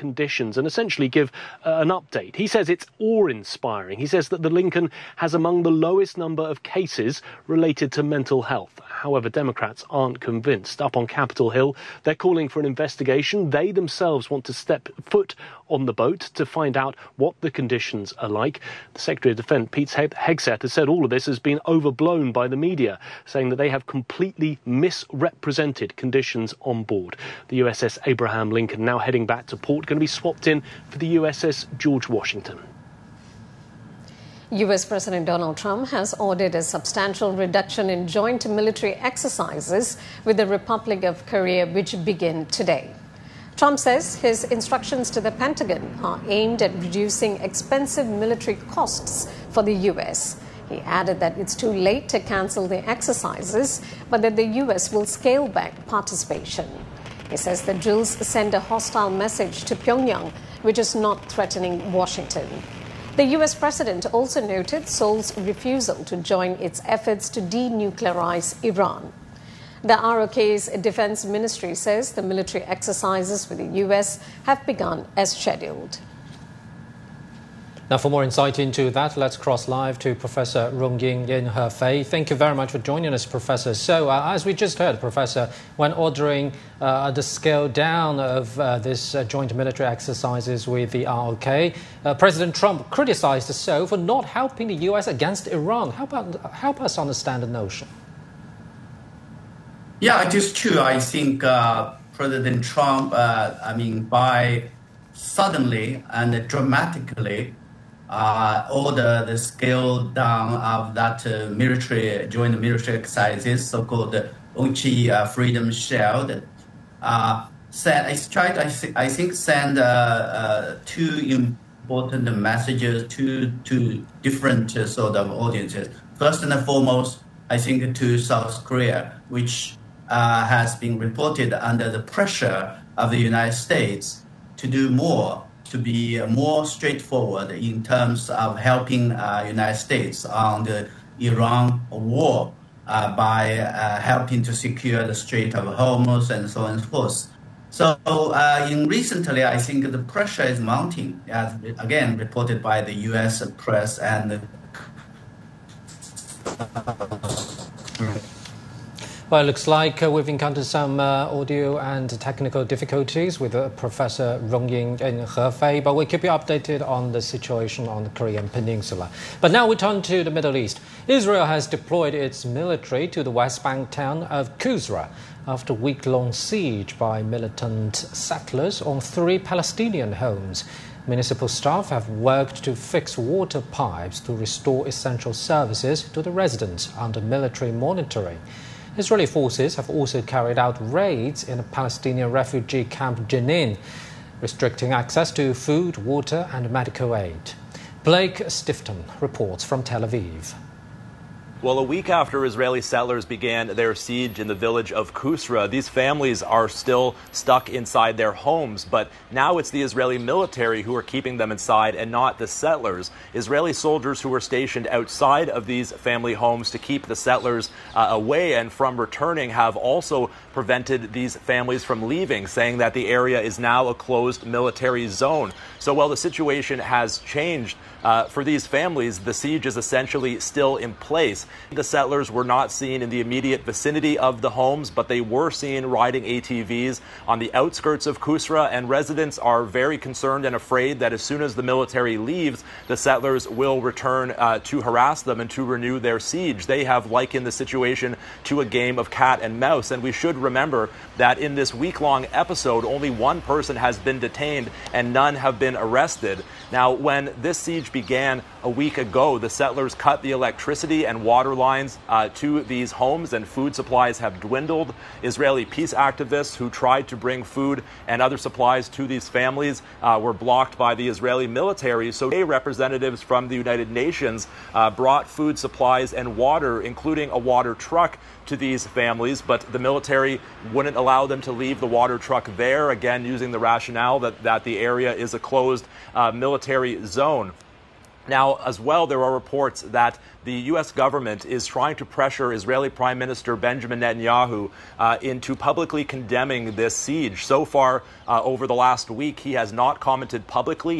conditions and essentially give an update. He says it's awe-inspiring. He says that the Lincoln has among the lowest number of cases related to mental health. However, Democrats aren't convinced. Up on Capitol Hill, they're calling for an investigation. They themselves want to step foot on the boat to find out what the conditions are like. The Secretary of Defense, Pete Hegseth, has said all of this has been overblown by the media, saying that they have completely misrepresented conditions on board. The USS Abraham Lincoln now heading back to port, going to be swapped in for the USS George Washington. U.S. President Donald Trump has ordered a substantial reduction in joint military exercises with the Republic of Korea, which begin today. Trump says his instructions to the Pentagon are aimed at reducing expensive military costs for the U.S. He added that it's too late to cancel the exercises, but that the U.S. will scale back participation. He says the drills send a hostile message to Pyongyang, which is not threatening Washington. The U.S. president also noted Seoul's refusal to join its efforts to denuclearize Iran. The ROK's defense ministry says the military exercises with the U.S. have begun as scheduled. Now, for more insight into that, let's cross live to Professor Rongying Hefei. Thank you very much for joining us, Professor. So, as we just heard, Professor, when ordering the scale down of this joint military exercises with the ROK, President Trump criticized Seoul for not helping the U.S. against Iran. Help us understand the notion. Yeah, it is true. I think President Trump, by suddenly and dramatically order the scale down of that joint military exercises, so-called Ochi Freedom Shield, send two important messages to different sort of audiences. First and foremost, I think to South Korea, which has been reported under the pressure of the United States to do more, to be more straightforward in terms of helping United States on the Iran war by helping to secure the Strait of Hormuz and so on and so forth. So recently, I think the pressure is mounting, as again reported by the U.S. press and Well, it looks like we've encountered some audio and technical difficulties with Professor Rongying Hefei, but we'll keep you updated on the situation on the Korean Peninsula. But now we turn to the Middle East. Israel has deployed its military to the West Bank town of Qusra after a week-long siege by militant settlers on 3 Palestinian homes. Municipal staff have worked to fix water pipes to restore essential services to the residents under military monitoring. Israeli forces have also carried out raids in a Palestinian refugee camp Jenin, restricting access to food, water and medical aid. Blake Stifton reports from Tel Aviv. Well, a week after Israeli settlers began their siege in the village of Qusra, these families are still stuck inside their homes. But now it's the Israeli military who are keeping them inside and not the settlers. Israeli soldiers who were stationed outside of these family homes to keep the settlers away and from returning have also prevented these families from leaving, saying that the area is now a closed military zone. So while the situation has changed for these families, the siege is essentially still in place. The settlers were not seen in the immediate vicinity of the homes, but they were seen riding ATVs on the outskirts of Qusra, and residents are very concerned and afraid that as soon as the military leaves, the settlers will return to harass them and to renew their siege. They have likened the situation to a game of cat and mouse, and we should remember that in this week-long episode, only one person has been detained and none have been arrested. Now, when this siege began a week ago, the settlers cut the electricity and water lines to these homes, and food supplies have dwindled. Israeli peace activists who tried to bring food and other supplies to these families were blocked by the Israeli military. So representatives from the United Nations brought food supplies and water, including a water truck, to these families, but the military wouldn't allow them to leave the water truck there, again using the rationale that the area is a closed military zone. Now, as well, there are reports that the U.S. government is trying to pressure Israeli Prime Minister Benjamin Netanyahu into publicly condemning this siege. So far, over the last week, he has not commented publicly.